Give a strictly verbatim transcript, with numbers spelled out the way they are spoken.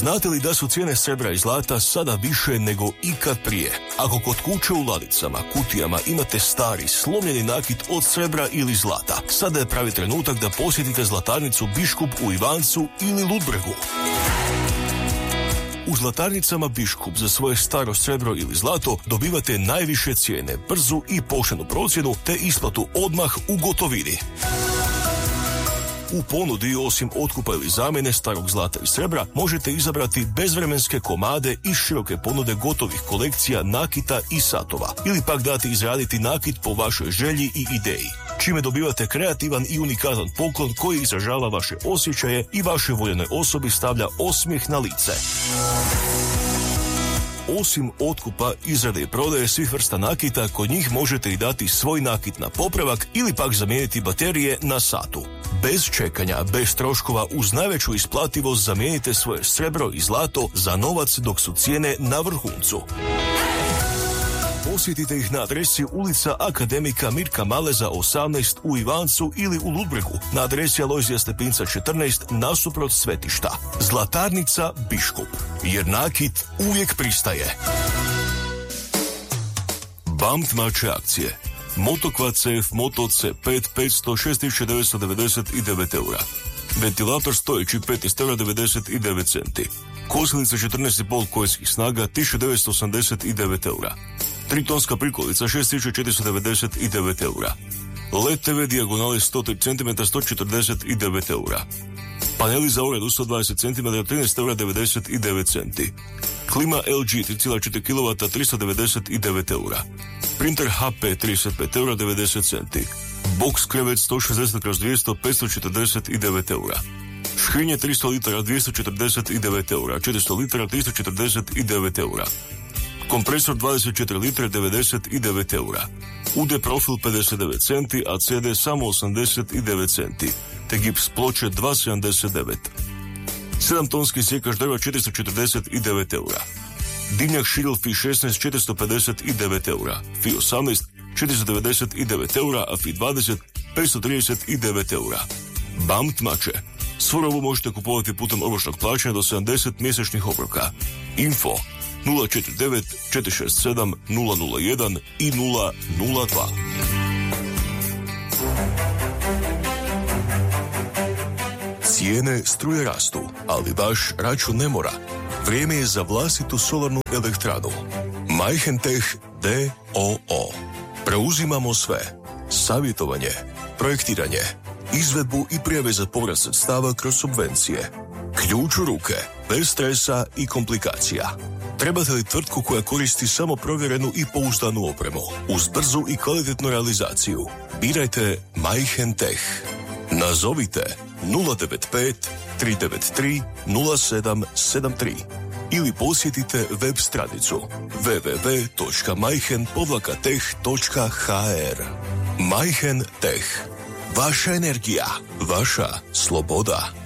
Znate li da su cijene srebra i zlata sada više nego ikad prije? Ako kod kuće u ladicama, kutijama imate stari, slomljeni nakit od srebra ili zlata, sada je pravi trenutak da posjetite zlatarnicu Biškup u Ivancu ili Ludbregu. U zlatarnicama Biškup za svoje staro srebro ili zlato dobivate najviše cijene, brzu i poštenu procjenu te isplatu odmah u gotovini. U ponudi, osim otkupa ili zamjene starog zlata i srebra, možete izabrati bezvremenske komade iz široke ponude gotovih kolekcija nakita i satova, ili pak dati izraditi nakit po vašoj želji i ideji, čime dobivate kreativan i unikatan poklon koji izražava vaše osjećaje i vašoj voljenoj osobi stavlja osmijeh na lice. Osim otkupa, izrade i prodaje svih vrsta nakita, kod njih možete i dati svoj nakit na popravak ili pak zamijeniti baterije na satu. Bez čekanja, bez troškova, uz najveću isplativost zamijenite svoje srebro i zlato za novac dok su cijene na vrhuncu. Posjetite ih na adresi ulica Akademika Mirka Maleza osamnaest u Ivancu ili u Ludbregu, na adresi Alojzija Stepinca četrnaest nasuprot svetišta. Zlatarnica Biškup, jer nakit uvijek pristaje. Bam tmače akcije. Motokva C F Moto C pet petsto šest tisuća devetsto devedeset devet eura. Ventilator stojeći petnaest eura devedeset devet centi. Kosilica četrnaest i pol konjskih snaga tisuću devetsto osamdeset devet eura. Tritonska prikolica šest tisuća četiristo devedeset devet eura. L E D T V dijagonale sto tri centimetra sto četrdeset devet eura. Paneli za uredu sto dvadeset centimetara trinaest eura devedeset devet centi. Klima L G tri zarez četiri kilovata tristo devedeset devet eura. Printer H P trideset pet eura devedeset centi. Box krevet sto šezdeset kroz dvjesto petsto četrdeset devet eura. Škrinje tristo litara dvjesto četrdeset devet eura. četiristo litara tristo četrdeset devet eura. Kompresor dvadeset četiri litre devedeset devet eura. U D profil pedeset devet centi, a C D samo osamdeset devet centi. Te gips ploče dva sedamdeset devet. sedam tonski sjekač drva četiristo četrdeset devet eura. Dimnjak Schirl Fi šesnaest četiristo pedeset devet eura. Fi osamnaest četiristo devedeset devet eura, a Fi dvadeset petsto trideset devet eura. Bam tmače. Svu robu možete kupovati putem ovršnog plaćanja do sedamdeset mjesečnih obroka. Info nula četiri devet četiri šest sedam nula nula jedan i nula nula dva. Cijene struje rastu, ali baš račun ne mora. Vrijeme je za vlastitu solarnu elektranu. Majhentech D O O. Preuzimamo sve. Savjetovanje, projektiranje, izvedbu i prijave za povrat sredstava kroz subvencije. Ključ u ruke, bez stresa i komplikacija. Trebate li tvrtku koja koristi samo provjerenu i pouzdanu opremu, uz brzu i kvalitetnu realizaciju? Birajte Majhentech. Nazovite nula devet pet tri devet tri nula sedam sedam tri ili posjetite web stranicu w w w točka majhen tech točka h r. Majhentech. Vaša energija, vaša sloboda.